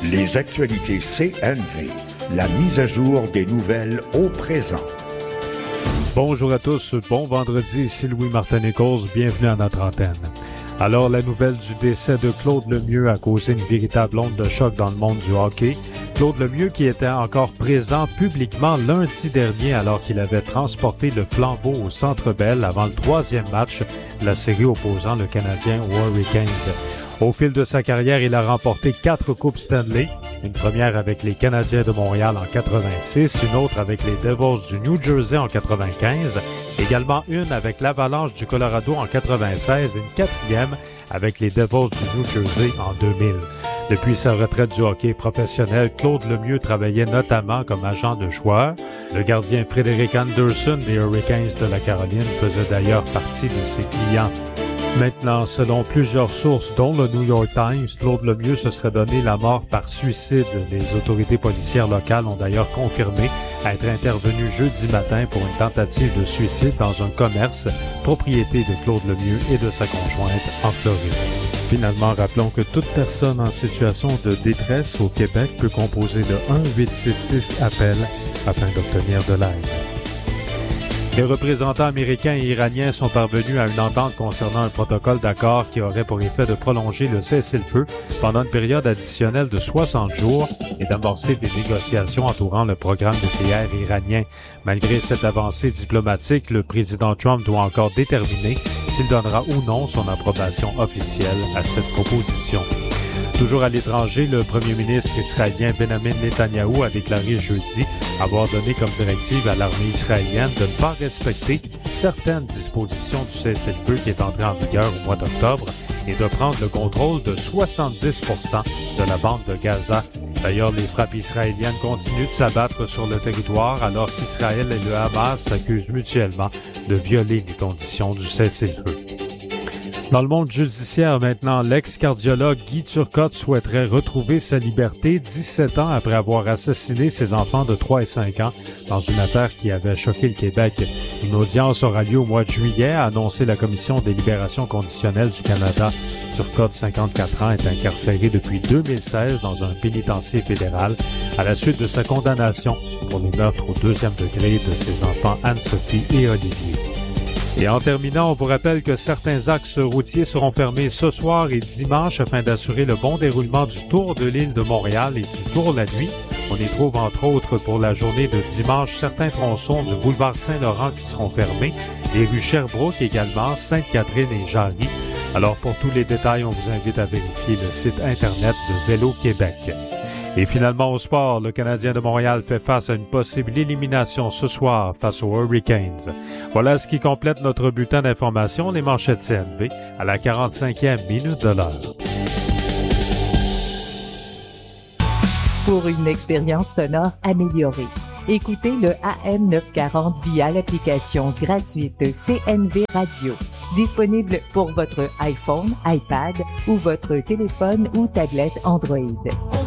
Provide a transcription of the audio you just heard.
Les actualités CNV, la mise à jour des nouvelles au présent. Bonjour à tous, bon vendredi, ici Louis Martin-Nichols, bienvenue à notre antenne. Alors, la nouvelle du décès de Claude Lemieux a causé une véritable onde de choc dans le monde du hockey. Claude Lemieux qui était encore présent publiquement lundi dernier alors qu'il avait transporté le flambeau au Centre Bell avant le troisième match de la série opposant le Canadien aux Hurricanes. Au fil de sa carrière, il a remporté 4 Coupes Stanley. Une première avec les Canadiens de Montréal en 86, une autre avec les Devils du New Jersey en 95, également une avec l'Avalanche du Colorado en 96 et une quatrième avec les Devils du New Jersey en 2000. Depuis sa retraite du hockey professionnel, Claude Lemieux travaillait notamment comme agent de joueur. Le gardien Frédéric Anderson des Hurricanes de la Caroline faisait d'ailleurs partie de ses clients. Maintenant, selon plusieurs sources, dont le New York Times, Claude Lemieux se serait donné la mort par suicide. Les autorités policières locales ont d'ailleurs confirmé être intervenues jeudi matin pour une tentative de suicide dans un commerce, propriété de Claude Lemieux et de sa conjointe en Floride. Finalement, rappelons que toute personne en situation de détresse au Québec peut composer le 1-866-APPEL afin d'obtenir de l'aide. Les représentants américains et iraniens sont parvenus à une entente concernant un protocole d'accord qui aurait pour effet de prolonger le cessez-le-feu pendant une période additionnelle de 60 jours et d'amorcer des négociations entourant le programme nucléaire iranien. Malgré cette avancée diplomatique, le président Trump doit encore déterminer s'il donnera ou non son approbation officielle à cette proposition. Toujours à l'étranger, le premier ministre israélien Benjamin Netanyahou a déclaré jeudi avoir donné comme directive à l'armée israélienne de ne pas respecter certaines dispositions du cessez-le-feu qui est entré en vigueur au mois d'octobre et de prendre le contrôle de 70% de la bande de Gaza. D'ailleurs, les frappes israéliennes continuent de s'abattre sur le territoire alors qu'Israël et le Hamas s'accusent mutuellement de violer les conditions du cessez-le-feu. Dans le monde judiciaire maintenant, l'ex-cardiologue Guy Turcotte souhaiterait retrouver sa liberté 17 ans après avoir assassiné ses enfants de 3 et 5 ans dans une affaire qui avait choqué le Québec. Une audience aura lieu au mois de juillet, a annoncé la Commission des libérations conditionnelles du Canada. Turcotte, 54 ans, est incarcéré depuis 2016 dans un pénitencier fédéral à la suite de sa condamnation pour les meurtres au 2e degré de ses enfants Anne-Sophie et Olivier. Et en terminant, on vous rappelle que certains axes routiers seront fermés ce soir et dimanche afin d'assurer le bon déroulement du Tour de l'île de Montréal et du Tour la nuit. On y trouve entre autres pour la journée de dimanche certains tronçons du boulevard Saint-Laurent qui seront fermés, les rues Sherbrooke également, Sainte-Catherine et Jarry. Alors pour tous les détails, on vous invite à vérifier le site internet de Vélo Québec. Et finalement au sport, le Canadien de Montréal fait face à une possible élimination ce soir face aux Hurricanes. Voilà ce qui complète notre bulletin d'information, les manchettes CNV, à la 45e minute de l'heure. Pour une expérience sonore améliorée, écoutez le AM 940 via l'application gratuite CNV Radio. Disponible pour votre iPhone, iPad ou votre téléphone ou tablette Android.